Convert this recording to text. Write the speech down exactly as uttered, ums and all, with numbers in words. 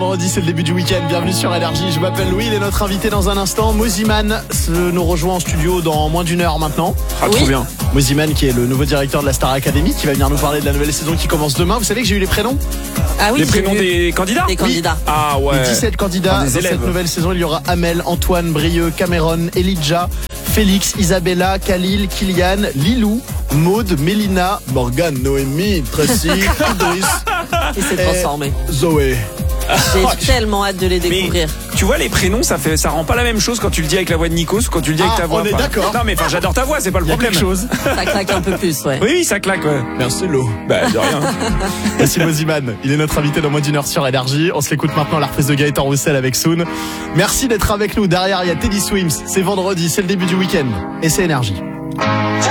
Vendredi, c'est le début du week-end. Bienvenue sur Énergie. Je m'appelle Louis, il est notre invité dans un instant. Moziman nous rejoint en studio dans moins d'une heure maintenant. Ah, oui. Trop bien. Moziman qui est le nouveau directeur de la Star Academy, qui va venir nous parler de la nouvelle saison qui commence demain. Vous savez que j'ai eu les prénoms? Ah oui, les prénoms des candidats. Des candidats. Oui. Ah ouais. Les dix-sept candidats. Enfin, dans élèves. Cette nouvelle saison, il y aura Amel, Antoine, Brieux, Cameron, Elijah, Félix, Isabella, Khalil, Kylian, Lilou, Maude, Mélina, Morgane, Noémie, Tracy, Idriss. Il s'est transformé. Zoé. J'ai tellement hâte de les découvrir. Mais, tu vois, les prénoms, ça fait, ça rend pas la même chose quand tu le dis avec la voix de Nikos ou quand tu le dis avec Ah, ta voix. on est Enfin, d'accord. Non mais enfin, j'adore ta voix, c'est pas le Il y a problème. quelque chose. Ça claque un peu plus, ouais. Oui, oui, ça claque. Ouais. Merci Lo. Bah de rien. Merci Moziman. Il est notre invité dans moins d'une heure sur Énergie. On se l'écoute maintenant, la reprise de Gaëtan Roussel avec Soon. Merci d'être avec nous. Derrière, il y a Teddy Swims. C'est vendredi, c'est le début du week-end. Et c'est Énergie.